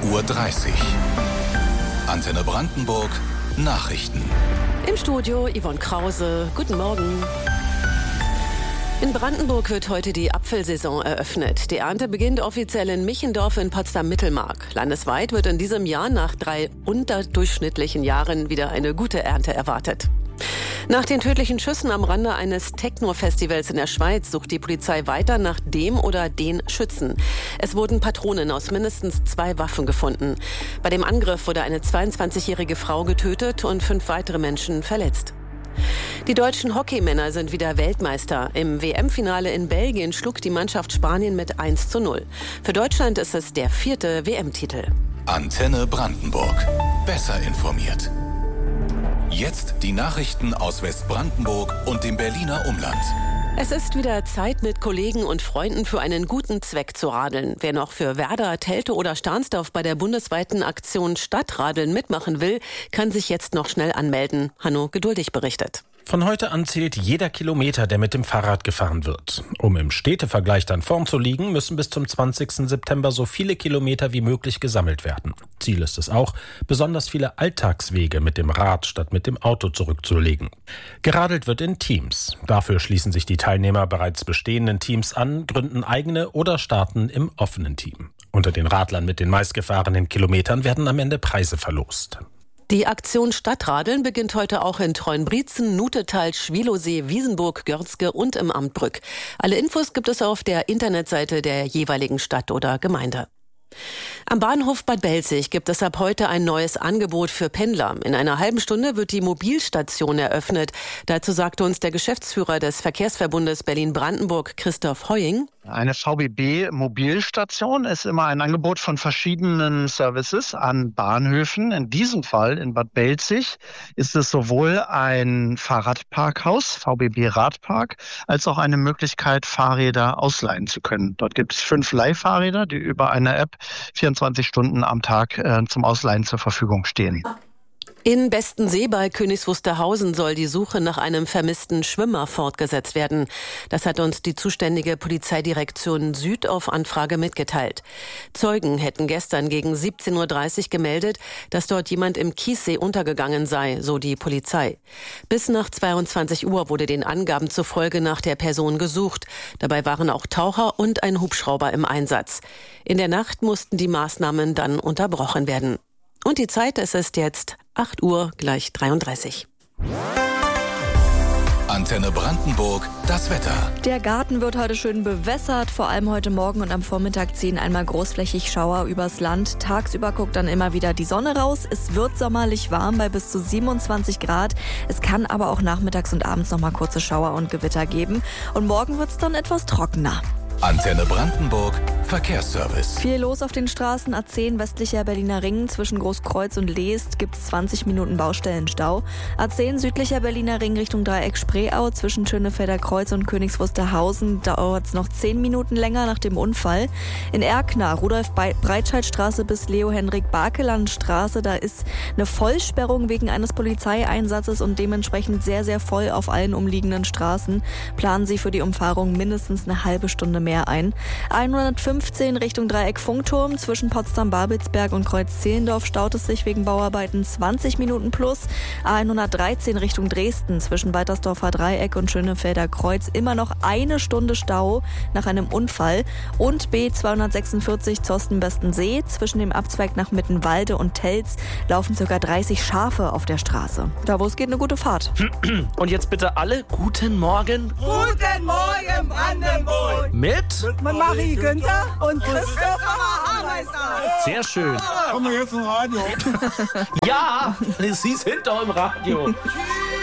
Uhr. Antenne Brandenburg Nachrichten. Im Studio Yvonne Krause. Guten Morgen. In Brandenburg wird heute die Apfelsaison eröffnet. Die Ernte beginnt offiziell in Michendorf in Potsdam-Mittelmark. Landesweit wird in diesem Jahr nach 3 unterdurchschnittlichen Jahren wieder eine gute Ernte erwartet. Nach den tödlichen Schüssen am Rande eines Techno-Festivals in der Schweiz sucht die Polizei weiter nach dem oder den Schützen. Es wurden Patronen aus mindestens 2 Waffen gefunden. Bei dem Angriff wurde eine 22-jährige Frau getötet und 5 weitere Menschen verletzt. Die deutschen Hockeymänner sind wieder Weltmeister. Im WM-Finale in Belgien schlug die Mannschaft Spanien mit 1:0. Für Deutschland ist es der 4. WM-Titel. Antenne Brandenburg. Besser informiert. Jetzt die Nachrichten aus Westbrandenburg und dem Berliner Umland. Es ist wieder Zeit, mit Kollegen und Freunden für einen guten Zweck zu radeln. Wer noch für Werder, Telte oder Stahnsdorf bei der bundesweiten Aktion Stadtradeln mitmachen will, kann sich jetzt noch schnell anmelden. Hanno Geduldig berichtet. Von heute an zählt jeder Kilometer, der mit dem Fahrrad gefahren wird. Um im Städtevergleich dann vorn zu liegen, müssen bis zum 20. September so viele Kilometer wie möglich gesammelt werden. Ziel ist es auch, besonders viele Alltagswege mit dem Rad statt mit dem Auto zurückzulegen. Geradelt wird in Teams. Dafür schließen sich die Teilnehmer bereits bestehenden Teams an, gründen eigene oder starten im offenen Team. Unter den Radlern mit den meistgefahrenen Kilometern werden am Ende Preise verlost. Die Aktion Stadtradeln beginnt heute auch in Treuenbrietzen, Nutetal, Schwilosee, Wiesenburg, Görzge und im Amt Brück. Alle Infos gibt es auf der Internetseite der jeweiligen Stadt oder Gemeinde. Am Bahnhof Bad Belzig gibt es ab heute ein neues Angebot für Pendler. In einer halben Stunde wird die Mobilstation eröffnet. Dazu sagte uns der Geschäftsführer des Verkehrsverbundes Berlin-Brandenburg, Christoph Heuing. Eine VBB-Mobilstation ist immer ein Angebot von verschiedenen Services an Bahnhöfen. In diesem Fall in Bad Belzig ist es sowohl ein Fahrradparkhaus, VBB Radpark, als auch eine Möglichkeit, Fahrräder ausleihen zu können. Dort gibt es 5 Leihfahrräder, die über eine App 24 Stunden am Tag zum Ausleihen zur Verfügung stehen. In Bestensee bei Königs Wusterhausen soll die Suche nach einem vermissten Schwimmer fortgesetzt werden. Das hat uns die zuständige Polizeidirektion Süd auf Anfrage mitgeteilt. Zeugen hätten gestern gegen 17:30 Uhr gemeldet, dass dort jemand im Kiessee untergegangen sei, so die Polizei. Bis nach 22 Uhr wurde den Angaben zufolge nach der Person gesucht. Dabei waren auch Taucher und ein Hubschrauber im Einsatz. In der Nacht mussten die Maßnahmen dann unterbrochen werden. Und die Zeit, es ist jetzt 8:33 Uhr. Antenne Brandenburg, das Wetter. Der Garten wird heute schön bewässert. Vor allem heute Morgen und am Vormittag ziehen einmal großflächig Schauer übers Land. Tagsüber guckt dann immer wieder die Sonne raus. Es wird sommerlich warm bei bis zu 27 Grad. Es kann aber auch nachmittags und abends noch mal kurze Schauer und Gewitter geben. Und morgen wird es dann etwas trockener. Antenne Brandenburg, Verkehrsservice. Viel los auf den Straßen. A10 westlicher Berliner Ring zwischen Großkreuz und Leest gibt es 20 Minuten Baustellenstau. A10 südlicher Berliner Ring Richtung Dreieck Spreeau zwischen Schönefelder Kreuz und Königs Wusterhausen dauert es noch 10 Minuten länger nach dem Unfall. In Erkner, Rudolf-Breitscheid-Straße bis Leo-Henrik-Bakeland-Straße, da ist eine Vollsperrung wegen eines Polizeieinsatzes und dementsprechend sehr, sehr voll auf allen umliegenden Straßen. Planen Sie für die Umfahrung mindestens eine halbe Stunde mehr ein. 115 Richtung Dreieck Funkturm zwischen Potsdam-Babelsberg und Kreuz-Zehlendorf staut es sich wegen Bauarbeiten 20 Minuten plus. A113 Richtung Dresden zwischen Weitersdorfer Dreieck und Schönefelder Kreuz immer noch 1 Stunde Stau nach einem Unfall. Und B246 Zosten-Bestensee zwischen dem Abzweig nach Mittenwalde und Telz laufen ca. 30 Schafe auf der Straße. Da wo es geht, eine gute Fahrt. Und jetzt bitte alle guten Morgen. Guten Morgen, Brandenburg! Mit Marie Günther und Christopher Hameister. Sehr schön. Kommen wir jetzt zum Radio? Ja, sie ist hinter im Radio.